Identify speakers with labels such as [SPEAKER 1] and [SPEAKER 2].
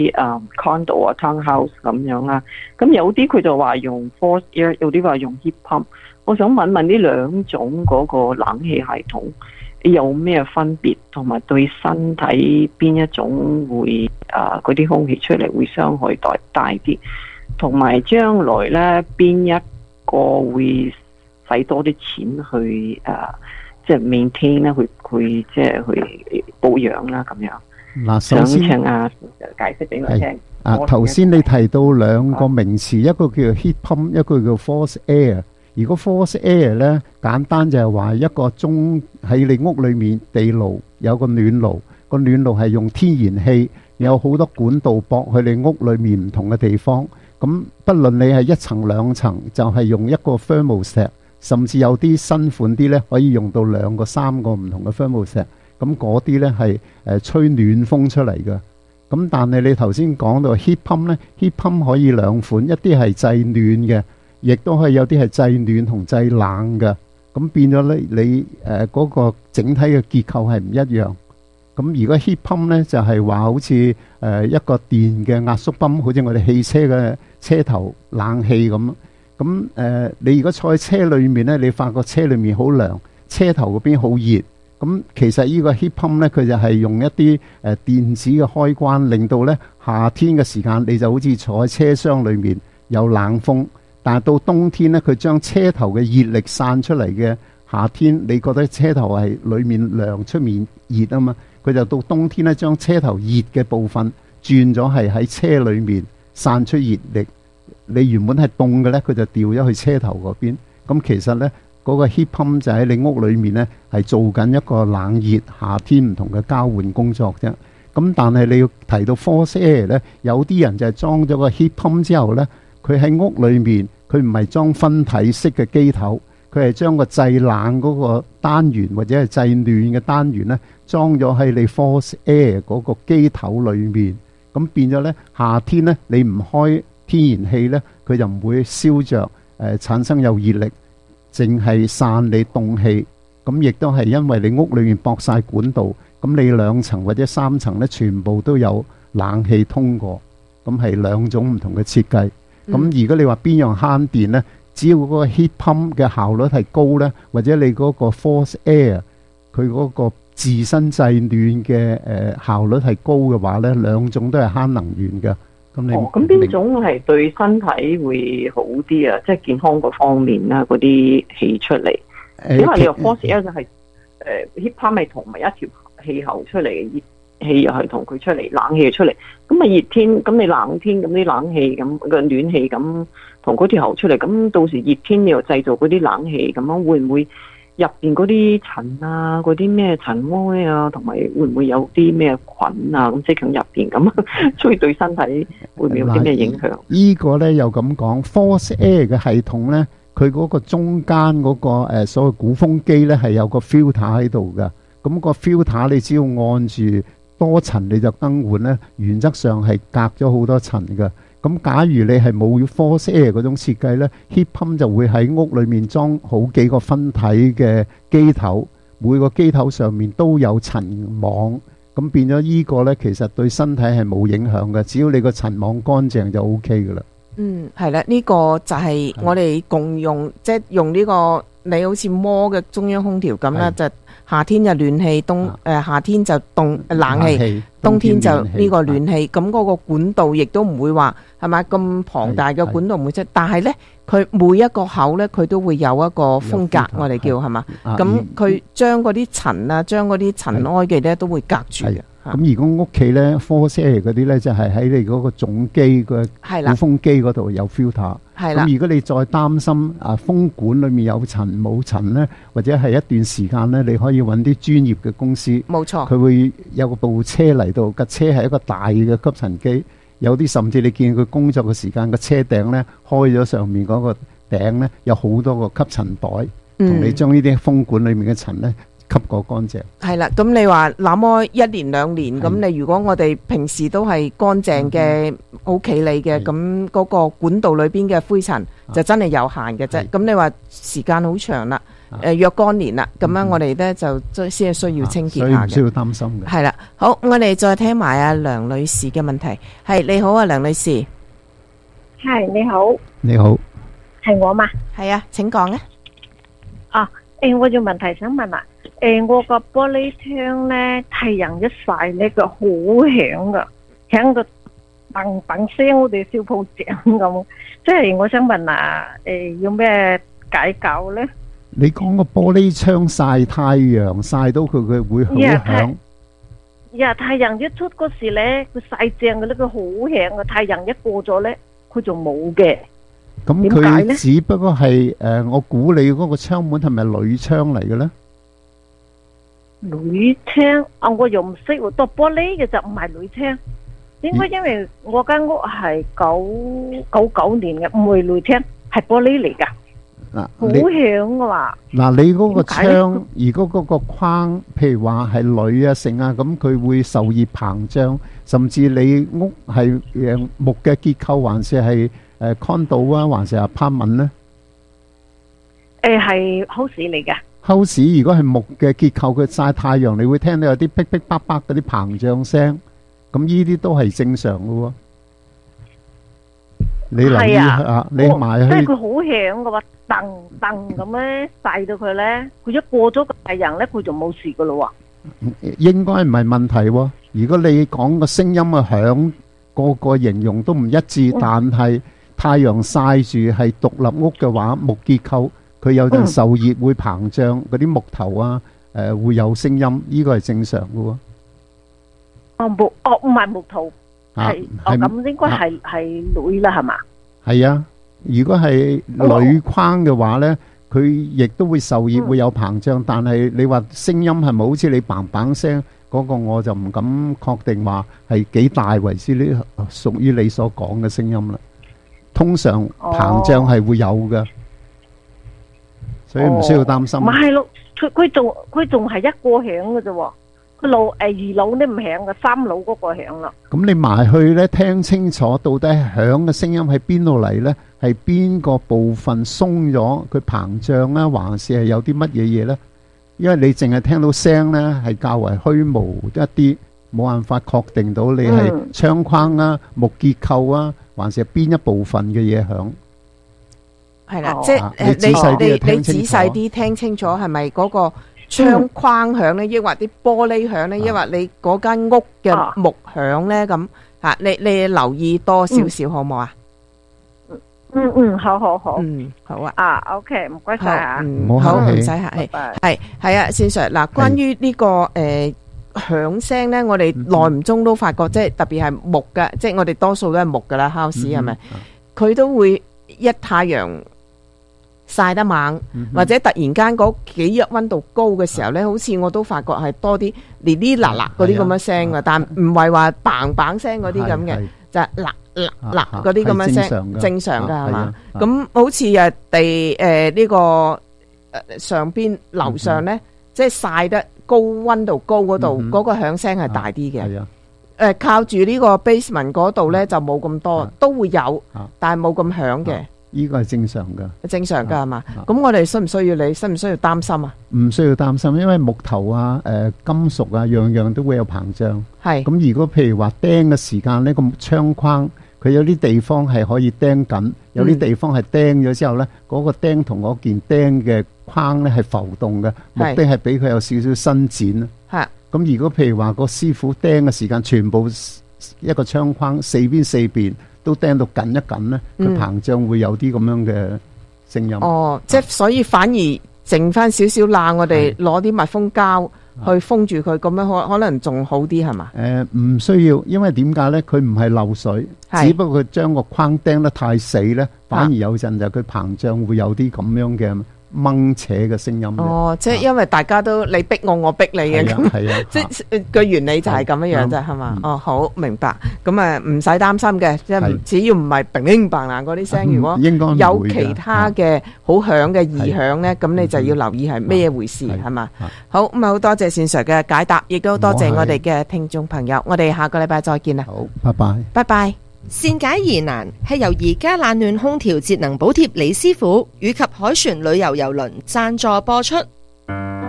[SPEAKER 1] condo 啊 townhouse 咁樣啦。咁有啲佢就話用 force air， 有啲話用 heat pump。我想問問呢兩種嗰個冷氣系統有咩分別，同埋對身體邊一種會嗰啲空氣出嚟會傷害大啲，同埋將來咧邊一個會使多啲錢去即係 maintain 咧，去即係去保養啦咁樣。
[SPEAKER 2] 嗱，首先
[SPEAKER 1] 想請解釋俾我聽。
[SPEAKER 2] 頭先你提到兩個名詞，一個叫 heat pump， 一個叫 force air。如果 force air 咧，簡單就係話一個喺你屋裏面地爐有個暖爐，個暖爐係用天然氣，有好多管道駁去你屋裏面唔同嘅地方。咁不論你係一層兩層，就係用一個 thermostat， 甚至有啲新款啲咧可以用到2個3個唔同嘅 thermostat。咁嗰啲咧係吹暖風出嚟嘅。咁但係你頭先講到 heat pump 咧，heat pump 可以兩款，一啲係製暖嘅，亦都可以有啲係製暖同製冷嘅。咁變咗咧，你嗰個整體嘅結構係唔一樣。咁如果 heat pump 咧就係話好似一個電嘅壓縮泵，好似我哋汽車嘅車頭冷氣咁。咁你如果坐喺車裏面咧，你發覺車裏面好涼，車頭嗰邊好熱。咁其實呢個 heat pump 咧，佢就係用一啲電子嘅開關，令到咧夏天嘅時間你就好似坐喺車廂裏面有冷風，但係到冬天咧，佢將車頭嘅熱力散出嚟嘅。夏天你覺得車頭係裏面涼，出面熱啊嘛，佢就到冬天咧將車頭熱嘅部分轉咗係喺車裏面散出熱力。你原本係凍嘅咧，佢就掉咗去車頭嗰邊。咁其實咧，嗰個 heat pump 就喺你屋裏面咧，係做緊一個冷熱夏天唔同嘅交換工作啫。咁但係你要提到 force air 咧，有啲人就係裝咗個 heat pump 之後咧，佢喺屋裏面佢唔係裝分體式嘅機頭，佢係將個製冷嗰個單元或者係製暖嘅單元咧，裝咗喺你 force air 嗰個機頭裏面。咁變咗咧，夏天咧你唔開天然氣咧，佢就唔會燒着產生有熱力。淨係散你凍氣，咁亦都係因為你屋裏面駁晒管道，咁你2層或者3層咧，全部都有冷氣通過，咁係2種唔同嘅設計。咁如果你話邊樣慳電呢？只要嗰個 heat pump 嘅效率係高呢，或者你嗰個 force air 佢嗰個自身製暖嘅效率係高嘅話呢，2種都係慳能源嘅。咁
[SPEAKER 1] 邊種係對身體會好啲啊？即係健康嗰方面啦，嗰啲氣出嚟。因為你個 force air 就係heat pump 係同埋一條氣喉出嚟，熱氣又係同佢出嚟，冷氣又出嚟。咁啊熱天，咁你冷天，咁啲冷氣咁個暖氣咁同嗰條喉出嚟，咁到時熱天你又製造嗰啲冷氣，咁樣會唔會入邊嗰啲塵啊，嗰啲咩塵埃啊，同埋會唔會有啲咩菌啊咁積喺入邊咁，所以對身體會唔會有啲咩影響？
[SPEAKER 2] 呢個咧又咁講 ，force air 嘅系統咧，佢嗰個中間嗰個所謂鼓風機咧係有個 filter 喺度噶。咁個 filter 你只要按住多塵你就更換咧，原則上係隔咗好多塵噶。咁假如你係冇 force air 嗰種設計咧 ，heat pump 就會喺屋裏面裝好幾個分體嘅機頭，每個機頭上面都有塵網，咁變咗呢個咧其實對身體係冇影響嘅，只要你個塵網乾淨就 OK 噶啦。
[SPEAKER 3] 係啦，呢個就係我哋共用，即係用呢個你好似摩嘅中央空調咁啦，就夏天就暖氣，夏天就冷氣，冬天就呢個暖氣。咁嗰個管道亦都唔會話係咪咁龐大嘅管道唔會出，但係呢，佢每一個口呢，佢都會有一個風格，我哋叫係嘛。咁佢將嗰啲塵啊，將嗰啲塵埃嘅呢都會隔住嘅。
[SPEAKER 2] 咁如果屋企咧 force air 嗰啲咧就係喺你嗰個總機個鼓風機嗰度有 filter。咁如果你再擔心風管裏面有塵冇塵咧，或者係一段時間咧，你可以揾啲專業嘅公司。
[SPEAKER 3] 冇錯，
[SPEAKER 2] 佢會有部車嚟到，架車係一個大嘅吸塵機，有啲甚至你見佢工作嘅時間個車頂咧開咗，上面嗰個頂咧有好多個吸塵袋，同你將呢啲風管裏面嘅塵咧吸過乾淨。係
[SPEAKER 3] 啦，咁你話那麼1年2年，咁你如果我哋平時都係乾淨嘅，好企理嘅，咁嗰個管道裏邊嘅灰塵就真係有限嘅啫。咁你話時間好長啦， 若干年啦，咁樣我哋咧就先係需要清潔下嘅，
[SPEAKER 2] 所以唔需要擔心嘅。
[SPEAKER 3] 係啦，好，我哋再聽埋阿梁女士嘅問題。係，你好啊，梁女士。
[SPEAKER 4] 係，你好。
[SPEAKER 2] 你好，
[SPEAKER 4] 係我嘛？
[SPEAKER 3] 係啊，請講啊。
[SPEAKER 4] 我有問題想問啊。我個玻璃窗咧，太陽一曬咧，佢好響噶，響個砰砰聲，好似燒炮仗咁。即係我想問啊，有咩解救咧？
[SPEAKER 2] 你講個玻璃窗曬太陽曬到佢會好響。
[SPEAKER 4] 太陽一出嗰時咧，佢曬正嘅咧，佢好響嘅。太陽一過咗咧，佢就冇嘅。
[SPEAKER 2] 咁
[SPEAKER 4] 點解咧？
[SPEAKER 2] 佢只不過係我估你嗰個窗門係咪鋁窗嚟嘅咧？
[SPEAKER 4] 鋁窗啊，我又唔識喎，多玻璃嘅就唔係鋁窗。應該因為我間屋係99年嘅，唔係鋁窗，係玻璃嚟噶。
[SPEAKER 2] 嗱，
[SPEAKER 4] 好響嘅話。
[SPEAKER 2] 嗱，你嗰個窗，如果嗰個框，譬如話係鋁啊、成啊，咁佢會受熱膨脹，甚至你屋係木嘅結構，還是係condo啊，還是apartment咧？
[SPEAKER 4] 係 house 嚟嘅。
[SPEAKER 2] house 如果係木嘅結構，佢曬太陽，你會聽到有啲噼噼啪啪嗰啲膨脹聲，咁呢啲都係正常嘅喎。你留意下，你埋去。
[SPEAKER 4] 即係佢好響嘅話，噔咁咧曬到佢咧，佢一過咗個太陽咧，佢就冇事嘅咯喎。
[SPEAKER 2] 應該唔係問題喎。如果你講個聲音嘅響，個形容都唔一致，但係太陽曬住係獨立屋嘅話，木結構。佢有陣受熱會膨脹，嗰啲木頭啊，會有聲音，呢個係正常嘅喎。
[SPEAKER 4] 唔係木頭，係咁應該係鋁啦，係嘛？
[SPEAKER 2] 係啊，如果係鋁框嘅話咧，佢亦都會受熱，會有膨脹，但係你話聲音係咪好似你嘭嘭聲嗰個，我就唔敢確定話係幾大為之呢，屬於你所講嘅聲音啦。通常膨脹係會有嘅。所以唔需要擔心。
[SPEAKER 4] 唔係咯，佢仲係一個響嘅啫喎。佢二樓都唔響嘅，3樓嗰個響啦。咁
[SPEAKER 2] 你埋去咧，聽清楚到底響嘅聲音喺邊度嚟咧？係邊個部分鬆咗佢膨脹啊，還是係有啲乜嘢嘢咧？因為你淨係聽到聲咧，係較為虛無一啲，冇辦法確定到你係窗框啊、木結構啊，還是係邊一部分嘅嘢響。
[SPEAKER 3] 係啦，即係你仔細啲聽清楚，係咪嗰個窗框響咧，抑或啲玻璃響咧，抑或你嗰間屋嘅木響咧？咁吓，你留意多少少好冇啊？
[SPEAKER 4] 好，
[SPEAKER 3] 好啊。
[SPEAKER 4] OK， 唔該晒啊，
[SPEAKER 2] 好，
[SPEAKER 3] 唔使客氣，係啊，先生嗱，關於呢個響聲咧，我哋耐唔中都發覺，即係特別係木嘅，即係我哋多數都係木噶啦，house 係咪？佢都會一太陽曬得猛，或者突然間嗰幾日溫度高嘅時候咧，好似我都發覺係多啲哩哩啦啦嗰啲咁嘅聲嘅，但唔係話嘭嘭聲嗰啲咁嘅，就係啦啦嗰啲咁嘅聲，正常噶係嘛？咁好似呢個上邊樓上咧，即係曬得高溫度高嗰度，嗰個響聲係大啲嘅。靠住呢個 basement 嗰度咧就冇咁多，都會有，但係冇咁響嘅。
[SPEAKER 2] 呢個係正常噶，
[SPEAKER 3] 正常噶係嘛？咁我哋需唔需要擔心啊？
[SPEAKER 2] 唔需要擔心，因為木頭啊、金屬啊，樣樣都會有膨脹。係咁，如果譬如話釘嘅時間呢個窗框佢有啲地方係可以釘緊，有啲地方係釘咗之後呢，嗰個釘同嗰件釘嘅框呢係浮動嘅，目的係俾佢有少少伸展。係咁，如果譬如話個師傅釘嘅時間，全部一個窗框四邊都釘到緊一緊咧，佢膨脹會有啲咁樣嘅聲音。哦，
[SPEAKER 3] 即係所以反而剩翻少少罅，我哋攞啲密封膠去封住佢，咁樣可能仲好啲係嘛？
[SPEAKER 2] 唔需要，因為點解咧？佢唔係漏水，只不過佢將個框釘得太死咧，反而有陣就佢膨脹會有啲咁樣嘅掹扯嘅聲音。哦，
[SPEAKER 3] 即係因為大家都你逼我，我逼你嘅咁，即係個原理就係咁樣樣啫，係嘛？哦，好明白。咁啊，唔使擔心嘅，即係只要唔係乒乒乓啷嗰啲聲，如果有其他嘅好響嘅異響咧，咁你就要留意係咩回事，係嘛？好，咁啊，好多謝善 Sir 嘅解答，亦都多謝我哋嘅聽眾朋友，我哋下個禮拜再見啦。
[SPEAKER 2] 好，拜拜。
[SPEAKER 3] 拜拜。
[SPEAKER 5] 善解疑難係由宜家冷暖空調節能補貼李師傅以及海船旅遊郵輪贊助播出。